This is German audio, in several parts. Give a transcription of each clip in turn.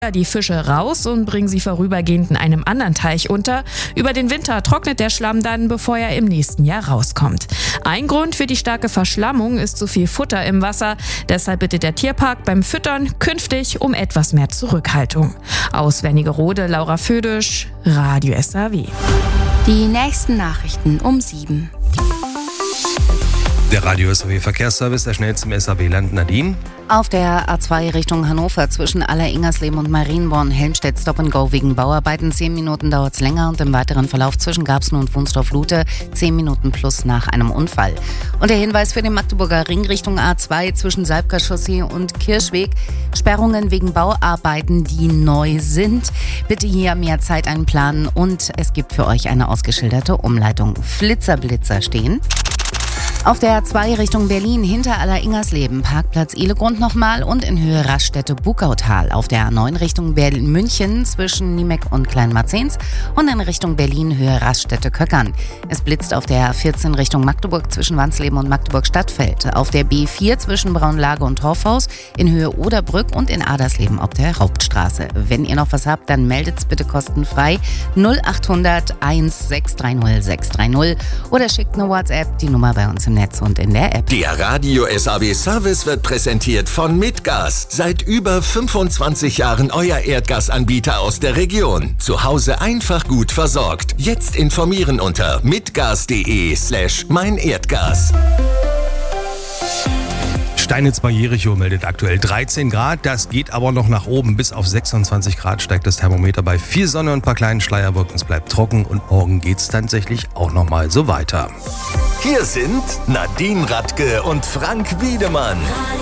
die Fische raus und bringen sie vorübergehend in einem anderen Teich unter. Über den Winter trocknet der Schlamm dann, bevor er im nächsten Jahr rauskommt. Ein Grund für die starke Verschlammung ist zu viel Futter im Wasser. Deshalb bittet der Tierpark beim Füttern künftig um etwas mehr Zurückhaltung. Aus Wernigerode, Laura Födisch, Radio SAW. Die nächsten Nachrichten um 7. Der Radio SAW Verkehrsservice, der schnellste im SAW-Land. Nadine. Auf der A2 Richtung Hannover zwischen Aller-Ingersleben und Marienborn, Helmstedt Stop and Go wegen Bauarbeiten. 10 Minuten dauert es länger und im weiteren Verlauf zwischen Garbsen und Wunsdorf-Lute 10 Minuten plus nach einem Unfall. Und der Hinweis für den Magdeburger Ring Richtung A2 zwischen Salbker Chaussee und Kirschweg. Sperrungen wegen Bauarbeiten, die neu sind. Bitte hier mehr Zeit einplanen und es gibt für euch eine ausgeschilderte Umleitung. Flitzer stehen. Auf der A2 Richtung Berlin hinter Aller-Ingersleben, Parkplatz Ihlegrund nochmal und in Höhe Raststätte-Bukautal. Auf der A9 Richtung München zwischen Niemeck und Kleinmarzens und in Richtung Berlin Höhe Raststätte-Köckern. Es blitzt auf der A14 Richtung Magdeburg zwischen Wansleben und Magdeburg-Stadtfeld. Auf der B4 zwischen Braunlage und Torfhaus in Höhe Oderbrück und in Adersleben auf der Hauptstraße. Wenn ihr noch was habt, dann meldet's bitte kostenfrei 0800 1630 630 oder schickt eine WhatsApp, die Nummer bei uns im Netz und in der App. Der Radio SAW Service wird präsentiert von Mitgas. Seit über 25 Jahren euer Erdgasanbieter aus der Region. Zu Hause einfach gut versorgt. Jetzt informieren unter mitgas.de/meinerdgas. Steinitz bei Jericho meldet aktuell 13 Grad. Das geht aber noch nach oben. Bis auf 26 Grad steigt das Thermometer bei viel Sonne und ein paar kleinen Schleierwolken. Es bleibt trocken und morgen geht es tatsächlich auch noch mal so weiter. Hier sind Nadine Radke und Frank Wiedemann.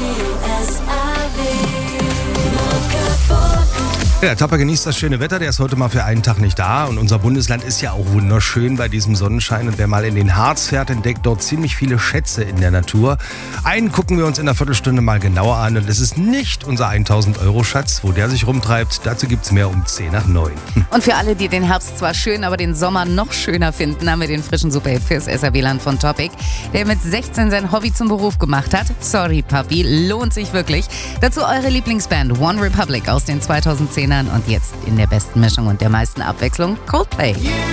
Ja, der Tapper genießt das schöne Wetter, der ist heute mal für einen Tag nicht da und unser Bundesland ist ja auch wunderschön bei diesem Sonnenschein und wer mal in den Harz fährt, entdeckt dort ziemlich viele Schätze in der Natur. Einen gucken wir uns in einer Viertelstunde mal genauer an und es ist nicht unser 1000-Euro-Schatz, wo der sich rumtreibt, dazu gibt's mehr um 10:10. Und für alle, die den Herbst zwar schön, aber den Sommer noch schöner finden, haben wir den frischen Superhit fürs SAW-Land von Topic, der mit 16 sein Hobby zum Beruf gemacht hat. Sorry Papi, lohnt sich wirklich. Dazu eure Lieblingsband One Republic aus den 2010ern und jetzt in der besten Mischung und der meisten Abwechslung Coldplay.